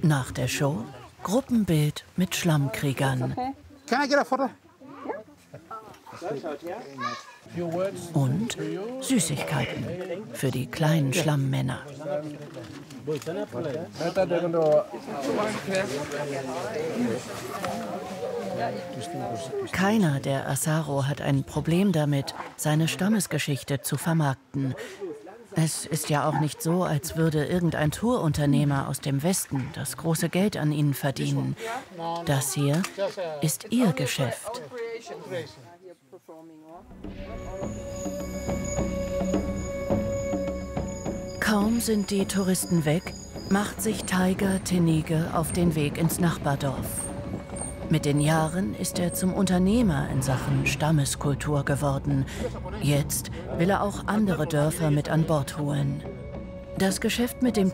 Nach der Show Gruppenbild mit Schlammkriegern. Und Süßigkeiten für die kleinen Schlammmänner. Keiner der Asaro hat ein Problem damit, seine Stammesgeschichte zu vermarkten. Es ist ja auch nicht so, als würde irgendein Tourunternehmer aus dem Westen das große Geld an ihnen verdienen. Das hier ist ihr Geschäft. Kaum sind die Touristen weg, macht sich Tiger Tenige auf den Weg ins Nachbardorf. Mit den Jahren ist er zum Unternehmer in Sachen Stammeskultur geworden. Jetzt will er auch andere Dörfer mit an Bord holen. Das Geschäft mit dem